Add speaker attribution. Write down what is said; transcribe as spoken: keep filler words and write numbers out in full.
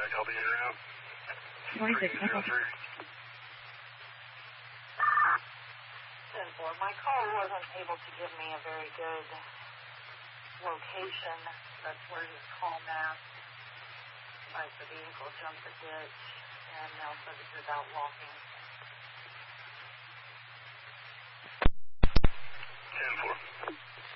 Speaker 1: back. I'll be in around.
Speaker 2: twenty-six.
Speaker 1: ten
Speaker 3: four. My car wasn't able to give me a very good location. That's where his call mapped. Like the vehicle jumped the ditch, and now said this is out walking.
Speaker 1: ten four.